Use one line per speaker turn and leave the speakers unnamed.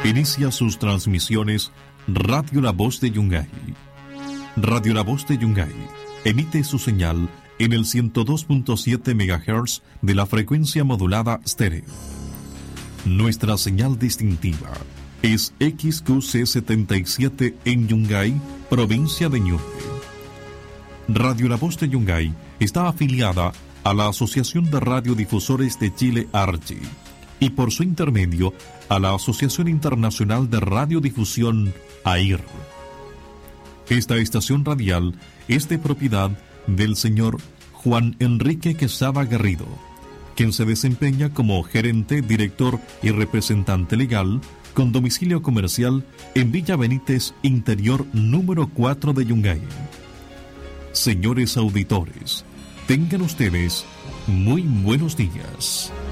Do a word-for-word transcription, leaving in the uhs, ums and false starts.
Inicia sus transmisiones Radio La Voz de Yungay. Radio La Voz de Yungay emite su señal en el ciento dos punto siete megahertz de la frecuencia modulada estéreo. Nuestra señal distintiva es X Q C setenta y siete en Yungay, provincia de Ñuble. Radio La Voz de Yungay está afiliada a la Asociación de Radiodifusores de Chile, ARCHI, y por su intermedio a la Asociación Internacional de Radiodifusión, A I R. Esta estación radial es de propiedad del señor Juan Enrique Quesada Garrido, quien se desempeña como gerente, director y representante legal con domicilio comercial en Villa Benítez, Interior número cuatro de Yungay. Señores auditores, tengan ustedes muy buenos días.